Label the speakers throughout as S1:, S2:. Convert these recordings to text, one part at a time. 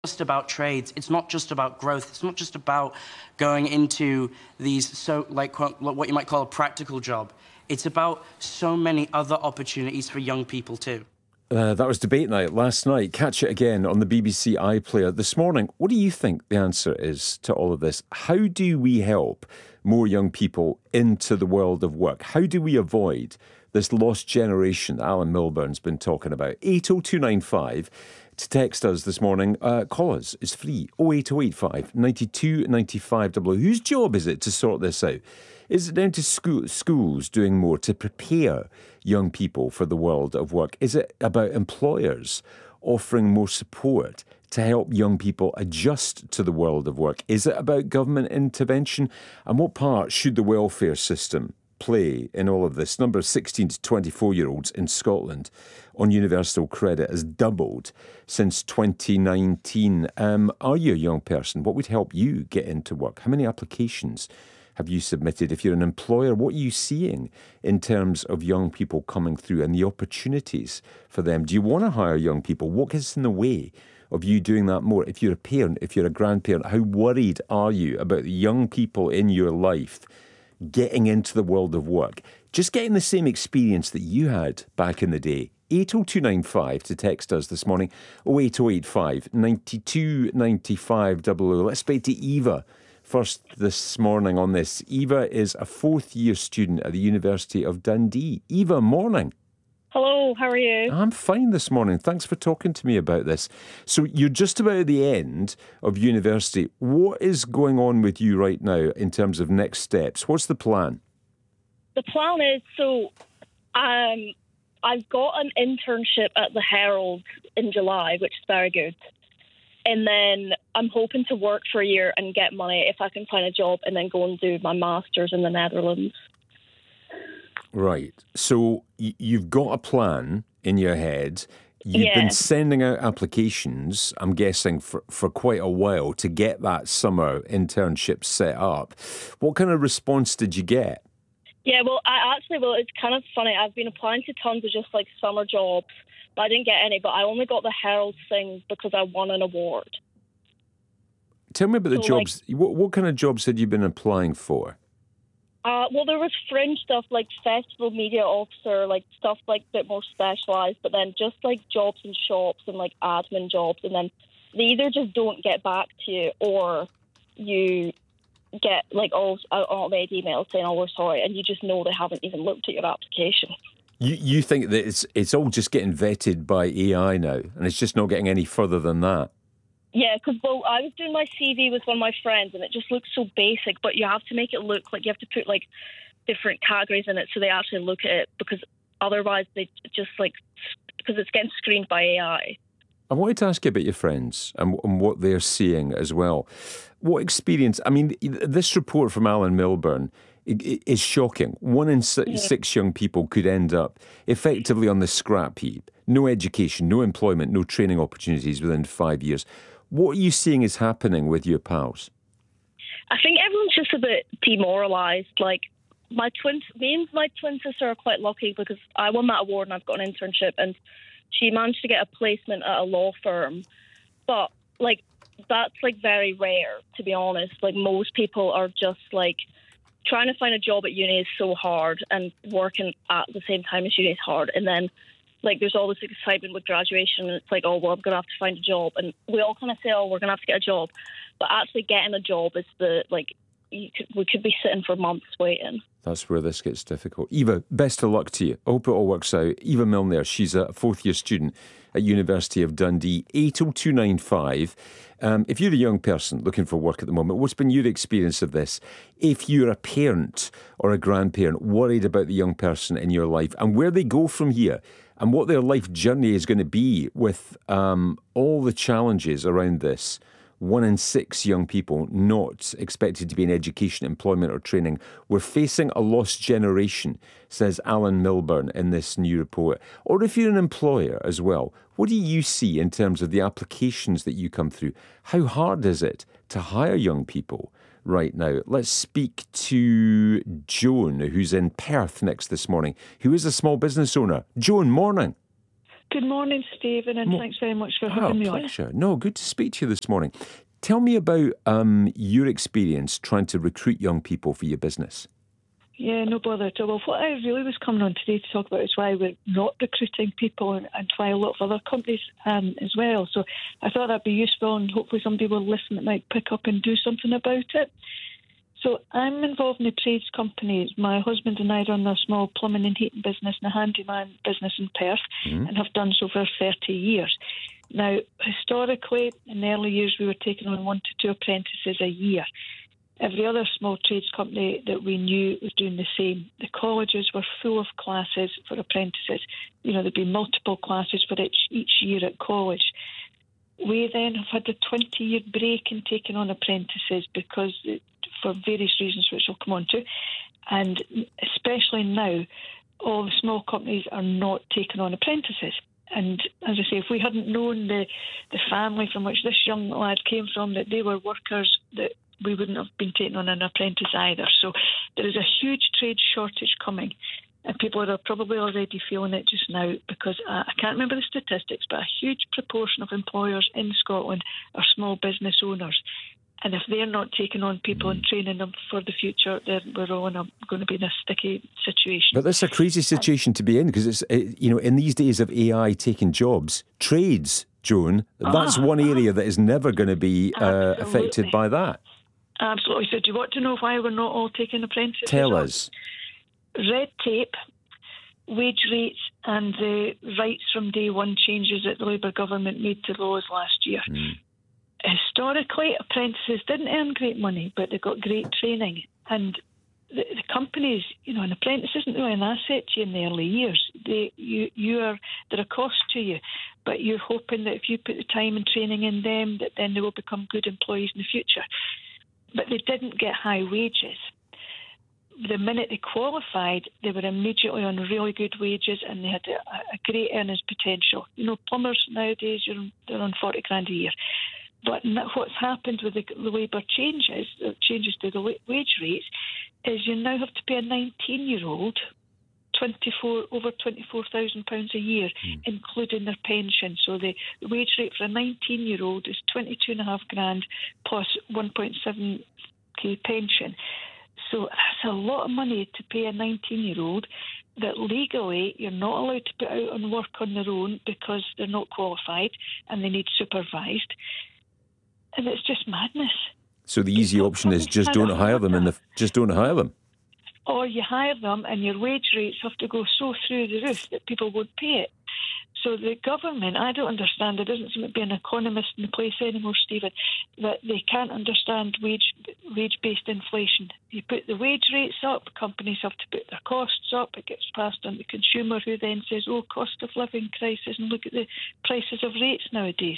S1: just about trades. It's not just about growth. It's not just about going into these what you might call a practical job. It's about so many other opportunities for young people too.
S2: That was debate night last night. Catch it again on the BBC iPlayer this morning. What do you think the answer is to all of this? How do we help more young people into the world of work? How do we avoid this lost generation that Alan Milburn's been talking about? 80295 to text us this morning. Call us. It's free. 08085 92 95 00. Whose job is it to sort this out? Is it down to schools doing more to prepare young people for the world of work? Is it about employers offering more support to help young people adjust to the world of work? Is it about government intervention? And what part should the welfare system play in all of this? Number of 16 to 24-year-olds in Scotland on universal credit has doubled since 2019. Are you a young person? What would help you get into work? How many applications have you submitted? If you're an employer, what are you seeing in terms of young people coming through and the opportunities for them? Do you want to hire young people? What gets in the way of you doing that more? If you're a parent, if you're a grandparent, how worried are you about the young people in your life getting into the world of work, just getting the same experience that you had back in the day? 80295 to text us this morning. 08085 92 95 00. Let's speak to Eva first this morning on this. Eva is a fourth-year student at the University of Dundee. Eva, morning.
S3: Hello, how are you?
S2: I'm fine this morning. Thanks for talking to me about this. So you're just about at the end of university. What is going on with you right now in terms of next steps? What's the plan?
S3: The plan is, I've got an internship at the Herald in July, which is very good. And then I'm hoping to work for a year and get money if I can find a job and then go and do my master's in the Netherlands.
S2: Right. So you've got a plan in your head. You've been sending out applications, I'm guessing, for quite a while to get that summer internship set up. What kind of response did you get?
S3: Yeah, well, it's kind of funny. I've been applying to tons of just like summer jobs, but I didn't get any. But I only got the Herald thing because I won an award.
S2: Tell me about the jobs. What kind of jobs had you been applying for?
S3: Well, there was fringe stuff like festival media officer, like stuff like a bit more specialised, but then just like jobs in shops and like admin jobs, and then they either just don't get back to you or you get like automated emails saying, "Oh, we're sorry," and you just know they haven't even looked at your application.
S2: You think that it's all just getting vetted by AI now, and it's just not getting any further than that?
S3: Yeah, because I was doing my CV with one of my friends, and it just looks so basic. But you have to make it look like you have to put like different categories in it so they actually look at it, because otherwise they just because it's getting screened by AI.
S2: I wanted to ask you about your friends and what they're seeing as well. What experience? I mean, this report from Alan Milburn is shocking. 1 in 6 young people could end up effectively on the scrap heap. No education, no employment, no training opportunities within 5 years. What are you seeing is happening with your pals?
S3: I think everyone's just a bit demoralised. Like me and my twin sister are quite lucky because I won that award and I've got an internship, and she managed to get a placement at a law firm. But like that's like very rare, to be honest. Like most people are just like trying to find a job at uni is so hard, and working at the same time as uni is hard. And then like there's all this excitement with graduation, and it's like, oh, well, I'm going to have to find a job. And we all kind of say, oh, we're going to have to get a job. But actually getting a job is we could be sitting for months waiting.
S2: That's where this gets difficult. Eva, best of luck to you. I hope it all works out. Eva Milner, she's a fourth-year student at University of Dundee. 80295. If you're a young person looking for work at the moment, what's been your experience of this? If you're a parent or a grandparent worried about the young person in your life and where they go from here and what their life journey is going to be with all the challenges around this. 1 in 6 young people not expected to be in education, employment or training. We're facing a lost generation, says Alan Milburn in this new report. Or if you're an employer as well, what do you see in terms of the applications that you come through? How hard is it to hire young people right now? Let's speak to Joan, who's in Perth next this morning, who is a small business owner. Joan, morning.
S4: Good morning, Stephen, and thanks very much for having me on.
S2: Pleasure. No, good to speak to you this morning. Tell me about your experience trying to recruit young people for your business.
S4: Yeah, no bother at all. Well, what I really was coming on today to talk about is why we're not recruiting people and why a lot of other companies as well. So I thought that'd be useful, and hopefully somebody will listen that might pick up and do something about it. So I'm involved in a trades company. My husband and I run a small plumbing and heating business and a handyman business in Perth, and have done so for 30 years. Now, historically, in the early years, we were taking on 1 to 2 apprentices a year. Every other small trades company that we knew was doing the same. The colleges were full of classes for apprentices. You know, there'd be multiple classes for each year at college. We then have had a 20-year break in taking on apprentices because, for various reasons, which I'll come on to, and especially now, all the small companies are not taking on apprentices. And as I say, if we hadn't known the family from which this young lad came from, that they were workers, that we wouldn't have been taking on an apprentice either. So there is a huge trade shortage coming. And people are probably already feeling it just now because I can't remember the statistics, but a huge proportion of employers in Scotland are small business owners. And if they're not taking on people and training them for the future, then we're all going to be in a sticky situation.
S2: But that's a crazy situation to be in because it's in these days of AI taking jobs, trades, Joan, that's one area that is never going to be affected by that.
S4: Absolutely. So do you want to know why we're not all taking apprentices?
S2: Tell us.
S4: Red tape, wage rates, and the rights from day one changes that the Labour government made to laws last year. Historically, apprentices didn't earn great money, but they got great training. And the companies, an apprentice isn't really an asset to you in the early years. They're a cost to you, but you're hoping that if you put the time and training in them, that then they will become good employees in the future. But they didn't get high wages. The minute they qualified, they were immediately on really good wages and they had a great earnings potential. Plumbers nowadays, they're on 40 grand a year. But what's happened with the Labour changes to the wage rates, is you now have to pay a 19-year-old over £24,000 a year, including their pension. So the wage rate for a 19-year-old is 22.5 grand plus 1.7k pension. So that's a lot of money to pay a 19-year-old that legally you're not allowed to put out on work on their own because they're not qualified and they need supervised. And it's just madness.
S2: So the easy option is just don't hire them, just don't hire them.
S4: Or you hire them and your wage rates have to go so through the roof that people won't pay it. So the government, I don't understand, there doesn't seem to be an economist in the place anymore, Stephen, that they can't understand wage-based inflation. You put the wage rates up, companies have to put their costs up, it gets passed on to the consumer who then says, cost of living crisis, and look at the prices of rates nowadays.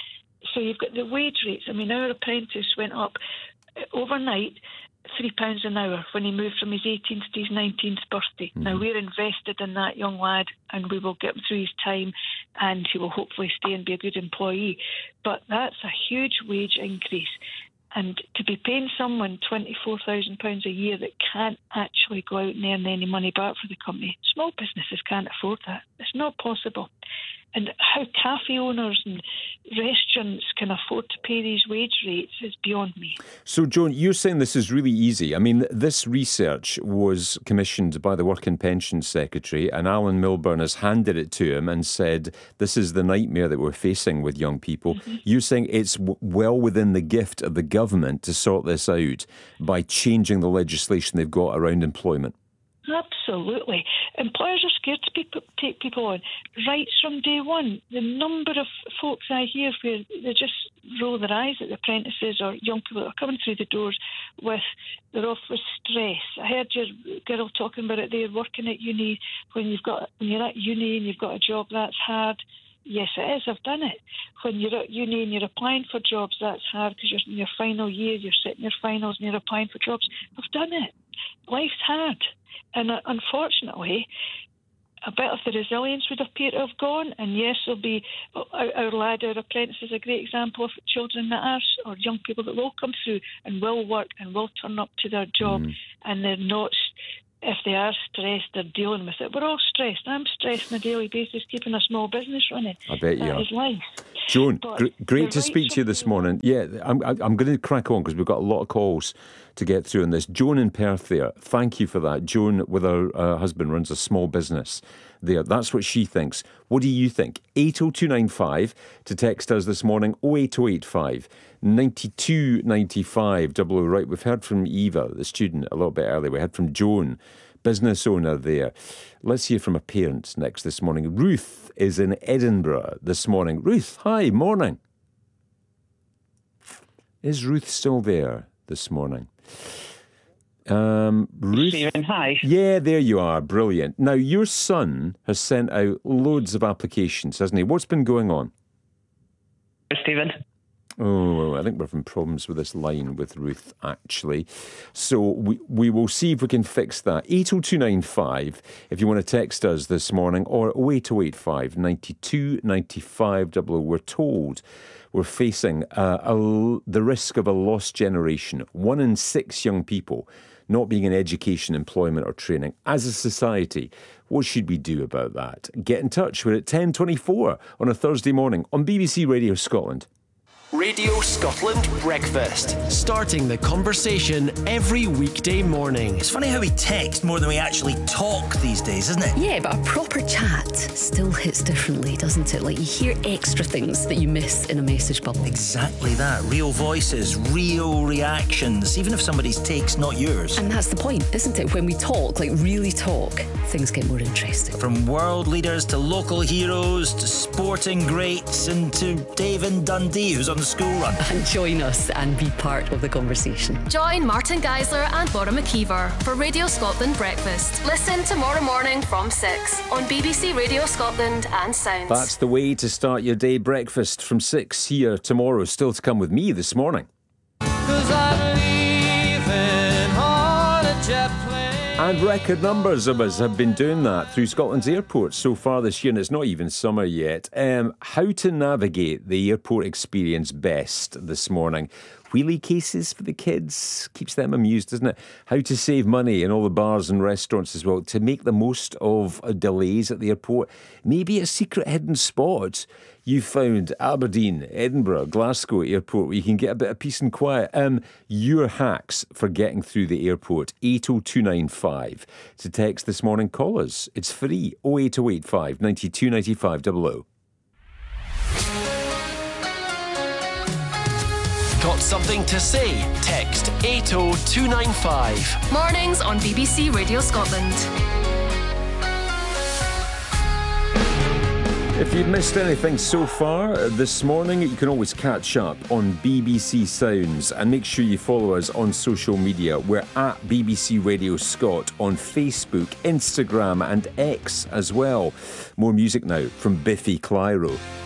S4: So you've got the wage rates. I mean, our apprentice went up overnight £3 an hour when he moved from his 18th to his 19th birthday. Now, we're invested in that young lad and we will get him through his time and he will hopefully stay and be a good employee. But that's a huge wage increase. And to be paying someone £24,000 a year that can't actually go out and earn any money back for the company, small businesses can't afford that. It's not possible. And how cafe owners and restaurants can afford to pay these wage rates is beyond me.
S2: So, Joan, you're saying this is really easy. I mean, this research was commissioned by the Work and Pensions Secretary, and Alan Milburn has handed it to him and said, this is the nightmare that we're facing with young people. You're saying it's well within the gift of the government to sort this out by changing the legislation they've got around employment.
S4: Absolutely. Employers are scared to take people on. Right from day one, the number of folks I hear where they just roll their eyes at the apprentices or young people that are coming through the doors they're off with stress. I heard your girl talking about it there, working at uni. When you're at uni and you've got a job, that's hard. Yes, it is. I've done it. When you're at uni and you're applying for jobs, that's hard because you're in your final year, you're sitting your finals and you're applying for jobs. I've done it. Life's hard. And unfortunately, a bit of the resilience would appear to have gone. And yes, there'll be our apprentice is a great example of children that are, or young people that will come through and will work and will turn up to their job. And they're not if they are stressed, they're dealing with it. We're all stressed. I'm stressed on a daily basis, keeping a small business running.
S2: I bet you
S4: That
S2: are.
S4: is life.
S2: Joan,
S4: But
S2: great to
S4: you're
S2: speak
S4: right,
S2: to you this
S4: somebody-
S2: morning. Yeah, I'm going to crack on because we've got a lot of calls to get through on this. Joan in Perth there, thank you for that. Joan, with her husband, runs a small business there. That's what she thinks. What do you think? 80295 to text us this morning, 08085 9295 00. Right, we've heard from Eva, the student, a little bit earlier. We heard from Joan, business owner there. Let's hear from a parent next this morning. Ruth is in Edinburgh this morning. Ruth, hi, morning. Is Ruth still there this morning? Ruth?
S5: Stephen, hi.
S2: Yeah, there you are. Brilliant. Now, your son has sent out loads of applications, hasn't he? What's been going on?
S5: Stephen.
S2: Oh, I think we're having problems with this line with Ruth, actually. So we will see if we can fix that. 80295, if you want to text us this morning, or 08085 9295 00. We're told we're facing the risk of a lost generation. 1 in 6 young people not being in education, employment or training. As a society, what should we do about that? Get in touch. We're at 10:24 on a Thursday morning on BBC Radio Scotland.
S6: Radio Scotland Breakfast. Starting the conversation every weekday morning.
S7: It's funny how we text more than we actually talk these days, isn't it?
S8: Yeah, but a proper chat still hits differently, doesn't it? Like, you hear extra things that you miss in a message bubble.
S7: Exactly that. Real voices, real reactions, even if somebody's take's not yours.
S8: And that's the point, isn't it? When we talk, like really talk, things get more interesting.
S7: From world leaders to local heroes to sporting greats and to Dave in Dundee, who's on the school run.
S8: And join us and be part of the conversation.
S9: Join Martin Geisler and Laura McKeever for Radio Scotland Breakfast. Listen tomorrow morning from 6 on BBC Radio Scotland and Sounds.
S2: That's the way to start your day. Breakfast from 6 here tomorrow. Still to come with me this morning.
S10: 'Cause I'm leaving on a jet plane.
S2: And record numbers of us have been doing that through Scotland's airports so far this year, and it's not even summer yet. How to navigate the airport experience best this morning. Wheelie cases for the kids, keeps them amused, doesn't it? How to save money in all the bars and restaurants as well, to make the most of delays at the airport. Maybe a secret hidden spot you found, Aberdeen, Edinburgh, Glasgow airport, where you can get a bit of peace and quiet. Your hacks for getting through the airport, 80295. To text this morning, call us. It's free, 08085 9295 00.
S6: Got something to say? Text 80295.
S9: Mornings on BBC Radio Scotland.
S2: If you've missed anything so far this morning, you can always catch up on BBC Sounds, and make sure you follow us on social media. We're at BBC Radio Scot on Facebook, Instagram and X as well. More music now from Biffy Clyro.